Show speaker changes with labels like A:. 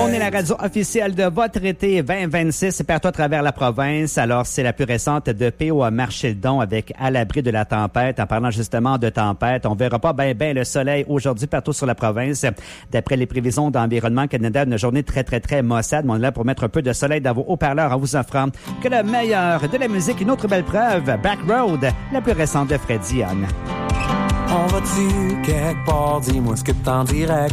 A: On est la radio officielle de votre été 2026. C'est partout à travers la province. Alors, c'est la plus récente de P.O. à Marchildon avec À l'abri de la tempête. En parlant justement de tempête, on verra pas ben le soleil aujourd'hui partout sur la province. D'après les prévisions d'Environnement Canada, une journée très maussade. Mais on est là pour mettre un peu de soleil dans vos haut-parleurs en vous offrant que le meilleur de la musique. Une autre belle preuve, Back Road, la plus récente de Fred Dion.
B: On va-tu quelque part, dis-moi ce que t'en dirais.